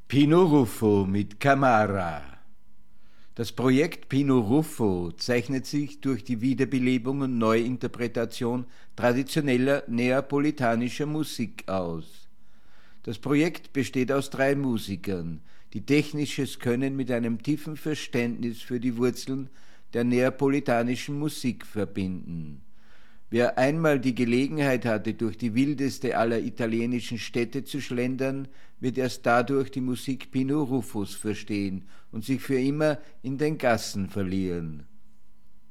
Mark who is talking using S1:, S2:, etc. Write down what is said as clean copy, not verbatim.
S1: Pino Ruffo mit Camara. Das Projekt Pino Ruffo zeichnet sich durch die Wiederbelebung und Neuinterpretation traditioneller neapolitanischer Musik aus. Das Projekt besteht aus 3 Musikern, die technisches Können mit einem tiefen Verständnis für die Wurzeln der neapolitanischen Musik verbinden. Wer einmal die Gelegenheit hatte, durch die wildeste aller italienischen Städte zu schlendern, wird erst dadurch die Musik Pino Ruffos verstehen und sich für immer in den Gassen verlieren.